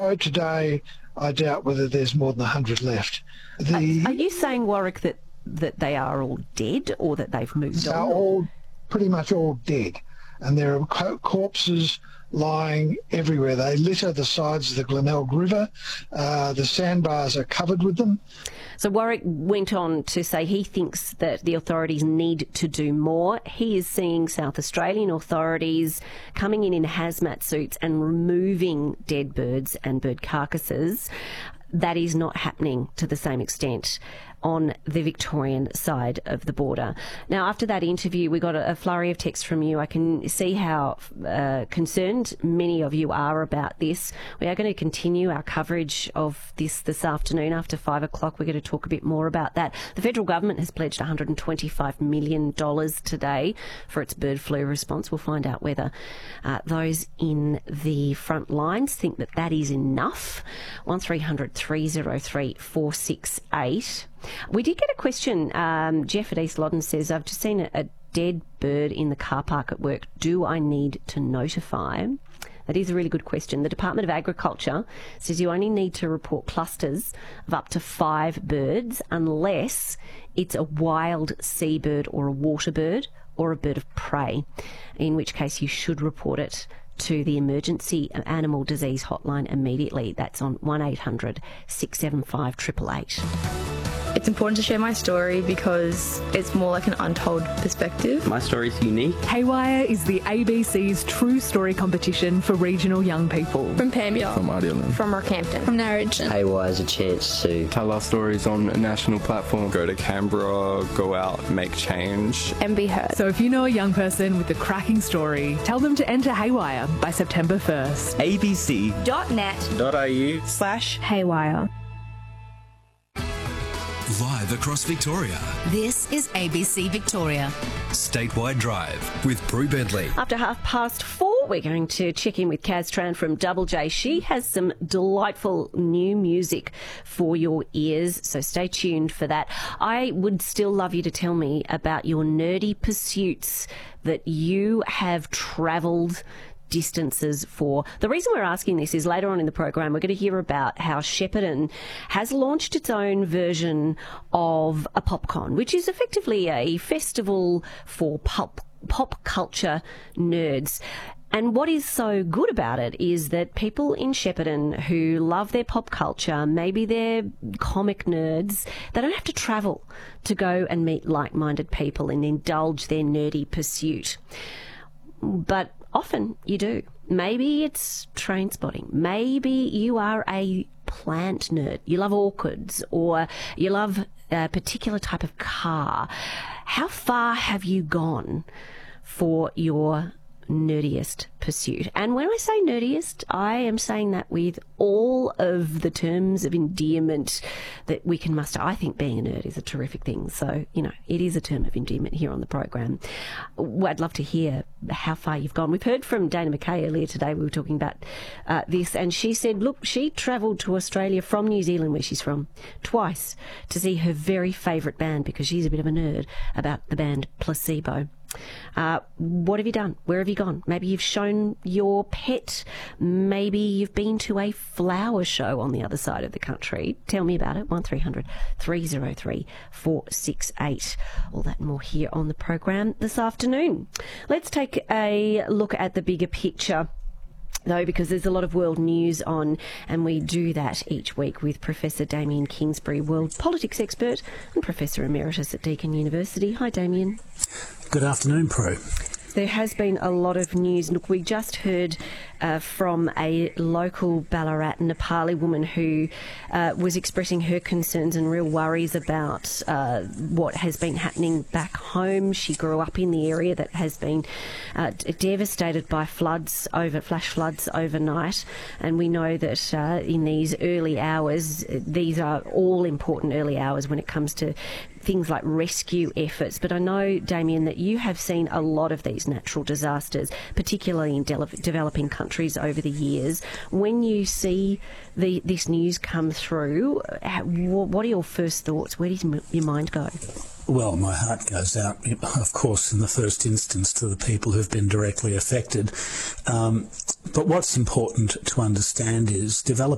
quote today, I doubt whether there's more than 100 left. Are you saying, Warwick, that they are all dead or that they've moved on? They're all pretty much all dead, and there are corpses lying everywhere. They litter the sides of the Glenelg River. The sandbars are covered with them. So Warwick went on to say he thinks that the authorities need to do more. He is seeing South Australian authorities coming in hazmat suits and removing dead birds and bird carcasses. That is not happening to the same extent on the Victorian side of the border. Now, after that interview, we got a flurry of texts from you. I can see how concerned many of you are about this. We are going to continue our coverage of this afternoon after 5 o'clock. We're going to talk a bit more about that. The federal government has pledged $125 million today for its bird flu response. We'll find out whether those in the front lines think that is enough. 1300 303 468. We did get a question. Jeff at East Loddon says, I've just seen a dead bird in the car park at work. Do I need to notify? That is a really good question. The Department of Agriculture says you only need to report clusters of up to 5 birds unless it's a wild seabird or a water bird or a bird of prey, in which case you should report it to the Emergency Animal Disease Hotline immediately. That's on 1800 675 888. It's important to share my story because it's more like an untold perspective. My story is unique. Haywire is the ABC's True Story competition for regional young people. From Pambia. From Ardelan. From Rockhampton. From Narrogin. Haywire is a chance to tell our stories on a national platform. Go to Canberra, go out, make change. And be heard. So if you know a young person with a cracking story, tell them to enter Haywire by September 1st. abc.net.au/Haywire. Live across Victoria. This is ABC Victoria. Statewide Drive with Prue Bentley. After 4:30, we're going to check in with Kaz Tran from Double J. She has some delightful new music for your ears, so stay tuned for that. I would still love you to tell me about your nerdy pursuits that you have travelled distances for. The reason we're asking this is later on in the program we're going to hear about how Shepparton has launched its own version of a PopCon, which is effectively a festival for pop culture nerds. And what is so good about it is that people in Shepparton who love their pop culture, maybe they're comic nerds, they don't have to travel to go and meet like-minded people and indulge their nerdy pursuit. But often you do. Maybe it's train spotting. Maybe you are a plant nerd. You love orchids or you love a particular type of car. How far have you gone for your nerdiest pursuit? And when I say nerdiest, I am saying that with all of the terms of endearment that we can muster. I think being a nerd is a terrific thing. So, it is a term of endearment here on the program. I'd love to hear how far you've gone. We've heard from Dana McKay earlier today. We were talking about this, and she said, look, she travelled to Australia from New Zealand, where she's from, twice to see her very favourite band, because she's a bit of a nerd about the band Placebo. What have you done? Where have you gone? Maybe you've shown your pet. Maybe you've been to a flower show on the other side of the country. Tell me about it. 1300 303 468. All that and more here on the program this afternoon. Let's take a look at the bigger picture, though, because there's a lot of world news on, and we do that each week with Professor Damien Kingsbury, world politics expert and Professor Emeritus at Deakin University. Hi, Damien. Good afternoon, Prue. There has been a lot of news. Look, we just heard from a local Ballarat Nepali woman who was expressing her concerns and real worries about what has been happening back home. She grew up in the area that has been devastated by flash floods overnight, and we know that in these early hours, these are all important early hours when it comes to things like rescue efforts. But I know, Damien, that you have seen a lot of these natural disasters, particularly in developing countries over the years. When you see this news come through, what are your first thoughts? Where does your mind go? Well, my heart goes out, of course, in the first instance to the people who've been directly affected. But what's important to understand is developing